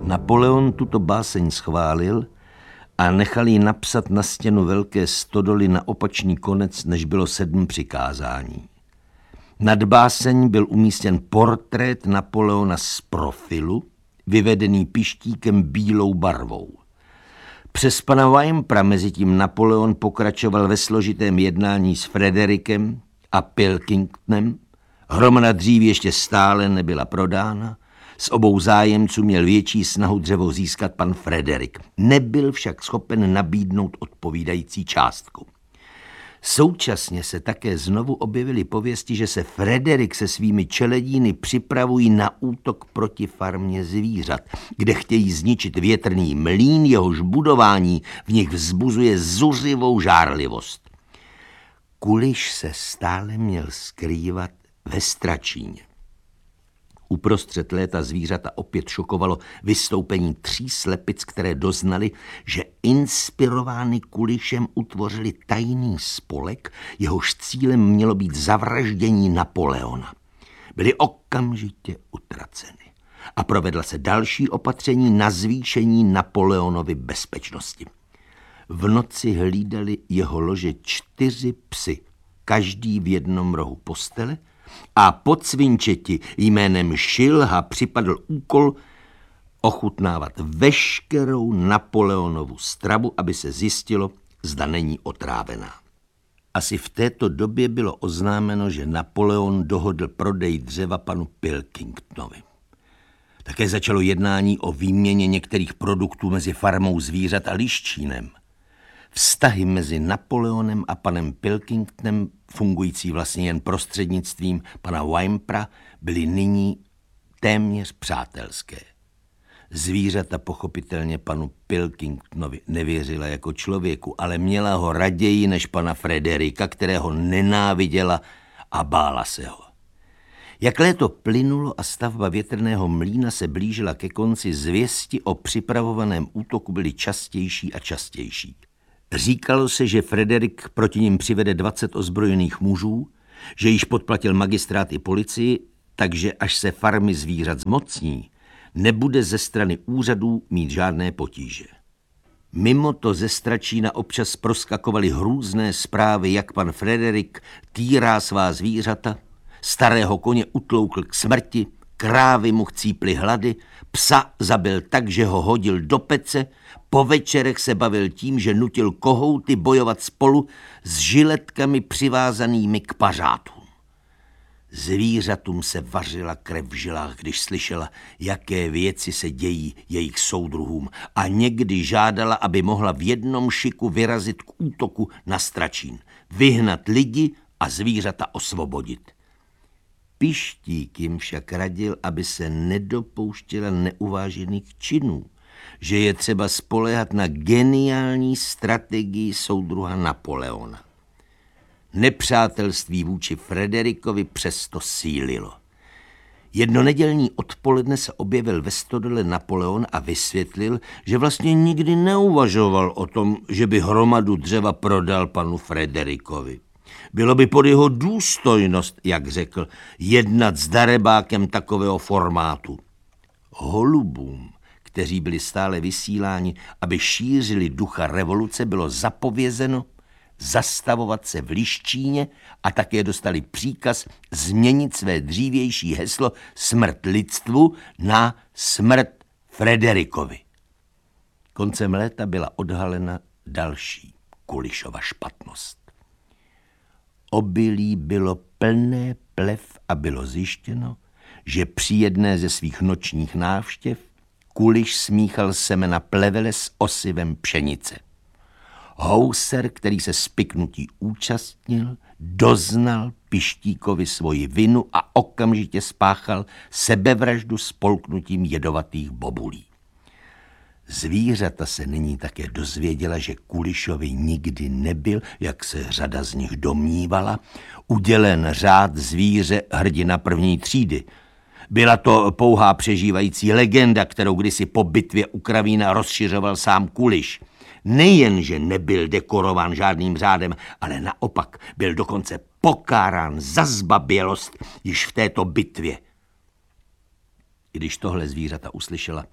Napoleon tuto báseň schválil a nechal ji napsat na stěnu velké stodoly na opačný konec, než bylo 7 přikázání. Nad báseň byl umístěn portrét Napoleona z profilu, vyvedený pištíkem bílou barvou. Přes pana Wynpera mezitím Napoleon pokračoval ve složitém jednání s Frederikem a Pilkingtonem. Hromada dříví ještě stále nebyla prodána. Z obou zájemců měl větší snahu dřevo získat pan Frederik. Nebyl však schopen nabídnout odpovídající částku. Současně se také znovu objevily pověsti, že se Frederik se svými čeledíny připravují na útok proti farmě zvířat, kde chtějí zničit větrný mlýn, jehož budování v nich vzbuzuje zuřivou žárlivost. Kuliš se stále měl skrývat ve Stračíně. Uprostřed léta zvířata opět šokovalo vystoupení 3 slepic, které doznali, že inspirovány Kulišem utvořili tajný spolek, jehož cílem mělo být zavraždění Napoleona. Byly okamžitě utraceny a provedla se další opatření na zvýšení Napoleonovy bezpečnosti. V noci hlídali jeho lože 4 psy, každý v jednom rohu postele, a podsvinčeti jménem Šilha připadl úkol ochutnávat veškerou Napoleonovu stravu, aby se zjistilo, zda není otrávená. Asi v této době bylo oznámeno, že Napoleon dohodl prodej dřeva panu Pilkingtonovi. Také začalo jednání o výměně některých produktů mezi farmou zvířat a Liščínem. Vztahy mezi Napoleonem a panem Pilkingtonem, fungující vlastně jen prostřednictvím pana Wynpera, byly nyní téměř přátelské. Zvířata pochopitelně panu Pilkingtonovi nevěřila jako člověku, ale měla ho raději než pana Frederika, kterého nenáviděla a bála se ho. Jak léto plynulo a stavba větrného mlýna se blížila ke konci, zvěsti o připravovaném útoku byly častější a častější. Říkalo se, že Frederik proti nim přivede 20 ozbrojených mužů, že již podplatil magistrát i policii, takže až se farmy zvířat zmocní, nebude ze strany úřadů mít žádné potíže. Mimo to ze Stračína občas proskakovaly hrůzné zprávy, jak pan Frederik týrá svá zvířata, starého koně utloukl k smrti, krávy mu chcíply hlady, psa zabil tak, že ho hodil do pece, po večerech se bavil tím, že nutil kohouty bojovat spolu s žiletkami přivázanými k pařátům. Zvířatům se vařila krev v žilách, když slyšela, jaké věci se dějí jejich soudruhům, a někdy žádala, aby mohla v jednom šiku vyrazit k útoku na Stračín, vyhnat lidi a zvířata osvobodit. Pištík jim však radil, aby se nedopouštěla neuvážených činů, že je třeba spoléhat na geniální strategii soudruha Napoleona. Nepřátelství vůči Frederikovi přesto sílilo. Jedno nedělní odpoledne se objevil ve stodole Napoleon a vysvětlil, že vlastně nikdy neuvažoval o tom, že by hromadu dřeva prodal panu Frederikovi. Bylo by pod jeho důstojnost, jak řekl, jednat s darebákem takového formátu. Holubům, kteří byli stále vysíláni, aby šířili ducha revoluce, bylo zapovězeno zastavovat se v Liščíně a také dostali příkaz změnit své dřívější heslo smrt lidstvu na smrt Frederikovi. Koncem léta byla odhalena další Kulišova špatnost. Obilí bylo plné plev a bylo zjištěno, že při jedné ze svých nočních návštěv Kuliš smíchal semena plevele s osivem pšenice. Houser, který se spiknutí účastnil, doznal Pištíkovi svoji vinu a okamžitě spáchal sebevraždu spolknutím jedovatých bobulí. Zvířata se nyní také dozvěděla, že Kulišovi nikdy nebyl, jak se řada z nich domnívala, udělen řád zvíře hrdina 1. třídy. Byla to pouhá přežívající legenda, kterou kdysi po bitvě u Kravína rozšiřoval sám Kuliš. Nejenže nebyl dekorován žádným řádem, ale naopak byl dokonce pokárán za zbabělost již v této bitvě. Když tohle zvířata uslyšela,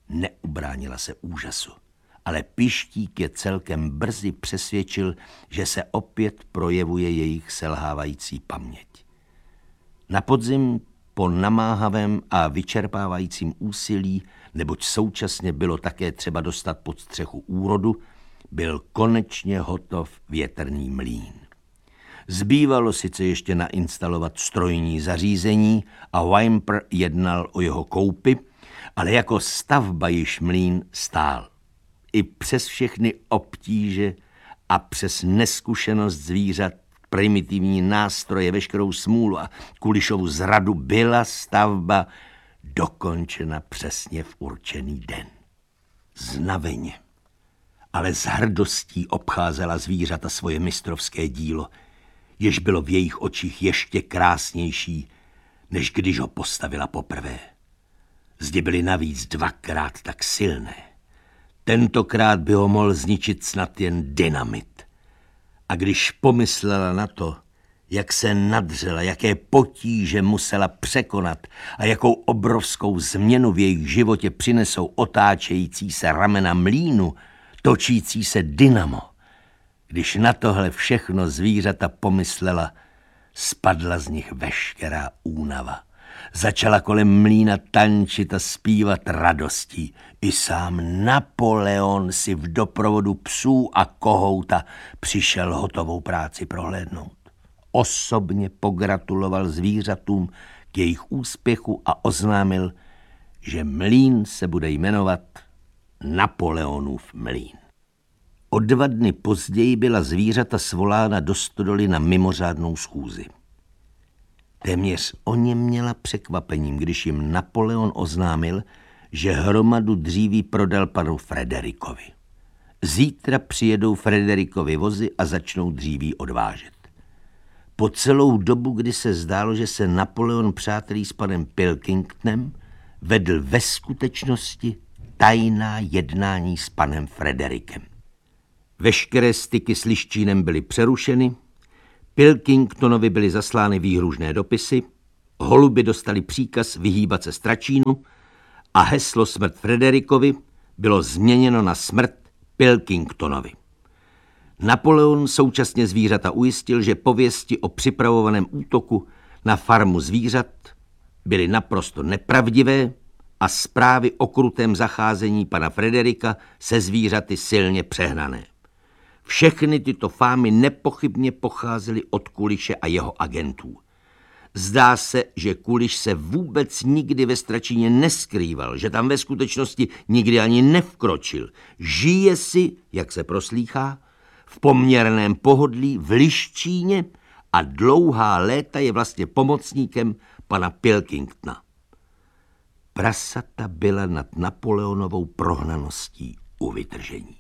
Neubránila se úžasu, ale Pištík je celkem brzy přesvědčil, že se opět projevuje jejich selhávající paměť. Na podzim po namáhavém a vyčerpávajícím úsilí, neboť současně bylo také třeba dostat pod střechu úrodu, byl konečně hotov větrný mlýn. Zbývalo sice ještě nainstalovat strojní zařízení a Whymper jednal o jeho koupi, ale jako stavba již mlýn stál. I přes všechny obtíže a přes neskušenost zvířat, primitivní nástroje, veškerou smůlu a Kulišovu zradu byla stavba dokončena přesně v určený den. Znaveně, ale s hrdostí obcházela zvířata svoje mistrovské dílo, jež bylo v jejich očích ještě krásnější, než když ho postavila poprvé. Zdi byly navíc dvakrát tak silné. Tentokrát by ho mohl zničit snad jen dynamit. A když pomyslela na to, jak se nadřela, jaké potíže musela překonat a jakou obrovskou změnu v jejich životě přinesou otáčející se ramena mlýnu, točící se dynamo, když na tohle všechno zvířata pomyslela, spadla z nich veškerá únava. Začala kolem mlýna tančit a zpívat radostí. I sám Napoleon si v doprovodu psů a kohouta přišel hotovou práci prohlédnout. Osobně pogratuloval zvířatům k jejich úspěchu a oznámil, že mlýn se bude jmenovat Napoleonův mlýn. O 2 dny později byla zvířata svolána do stodoly na mimořádnou schůzi. Téměř oněměla překvapením, když jim Napoleon oznámil, že hromadu dříví prodal panu Frederikovi. Zítra přijedou Frederikovi vozy a začnou dříví odvážet. Po celou dobu, kdy se zdálo, že se Napoleon přátelí s panem Pilkingtonem, vedl ve skutečnosti tajná jednání s panem Frederikem. Veškeré styky s Liščínem byly přerušeny, Pilkingtonovi byly zaslány výhružné dopisy, holuby dostali příkaz vyhýbat se Stračínu a heslo smrt Frederikovi bylo změněno na smrt Pilkingtonovi. Napoleon současně zvířata ujistil, že pověsti o připravovaném útoku na farmu zvířat byly naprosto nepravdivé a zprávy o krutém zacházení pana Frederika se zvířaty silně přehnané. Všechny tyto fámy nepochybně pocházely od Kuliše a jeho agentů. Zdá se, že Kuliš se vůbec nikdy ve Stračíně neskrýval, že tam ve skutečnosti nikdy ani nevkročil. Žije si, jak se proslýchá, v poměrném pohodlí v Liščíně a dlouhá léta je vlastně pomocníkem pana Pilkingtona. Prasata byla nad Napoleonovou prohnaností u vytržení.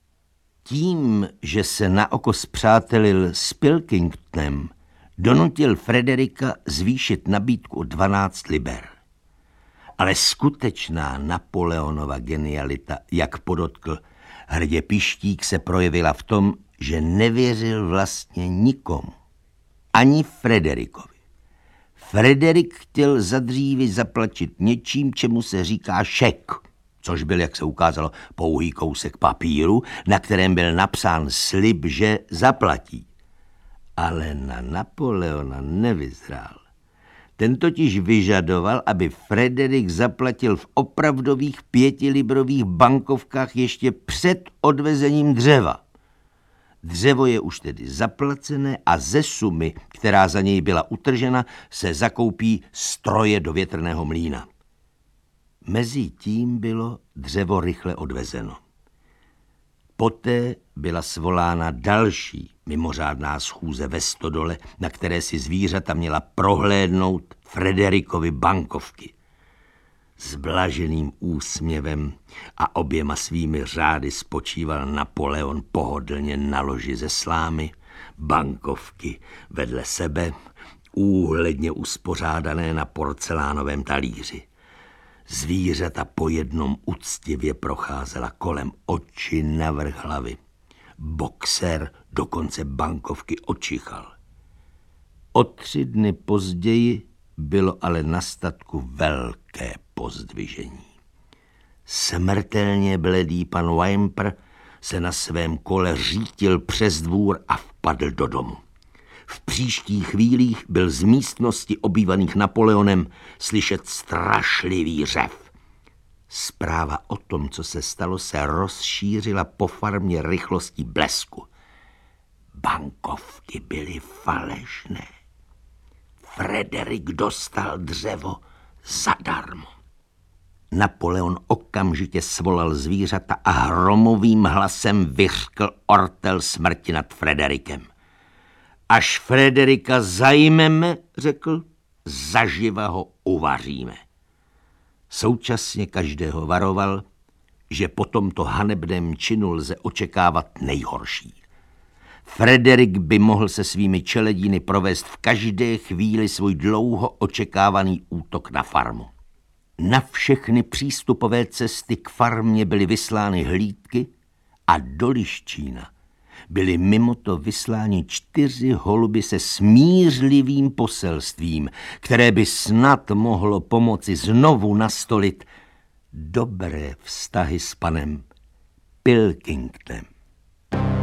Tím, že se na oko spřátelil s Pilkingtonem, donutil Frederika zvýšit nabídku o 12 liber. Ale skutečná Napoleonova genialita, jak podotkl hrdě Pištík, se projevila v tom, že nevěřil vlastně nikomu. Ani Frederikovi. Frederik chtěl za dříví zaplatit něčím, čemu se říká šek, což byl, jak se ukázalo, pouhý kousek papíru, na kterém byl napsán slib, že zaplatí. Ale na Napoleona nevyzrál. Ten totiž vyžadoval, aby Frederik zaplatil v opravdových 5librových bankovkách ještě před odvezením dřeva. Dřevo je už tedy zaplacené a ze sumy, která za něj byla utržena, se zakoupí stroje do větrného mlýna. Mezitím bylo dřevo rychle odvezeno. Poté byla svolána další mimořádná schůze ve stodole, na které si zvířata měla prohlédnout Frederikovi bankovky. S blaženým úsměvem a oběma svými řády spočíval Napoleon pohodlně na loži ze slámy, bankovky vedle sebe, úhledně uspořádané na porcelánovém talíři. Zvířata po jednom uctivě procházela kolem oči navrch hlavy. Boxer dokonce bankovky očichal. O 3 dny později bylo ale na statku velké pozdvižení. Smrtelně bledý pan Whymper se na svém kole řítil přes dvůr a vpadl do domu. V příštích chvílích byl z místnosti obývaných Napoleonem slyšet strašlivý řev. Zpráva o tom, co se stalo, se rozšířila po farmě rychlostí blesku. Bankovky byly falešné. Frederik dostal dřevo zadarmo. Napoleon okamžitě svolal zvířata a hromovým hlasem vyřkl ortel smrti nad Frederikem. Až Frederika zajmeme, řekl, zaživa ho uvaříme. Současně každého varoval, že po tomto hanebném činu lze očekávat nejhorší. Frederik by mohl se svými čeledíny provést v každé chvíli svůj dlouho očekávaný útok na farmu. Na všechny přístupové cesty k farmě byly vyslány hlídky a do Liščína byly mimoto vysláni 4 holuby se smířlivým poselstvím, které by snad mohlo pomoci znovu nastolit dobré vztahy s panem Pilkingtonem.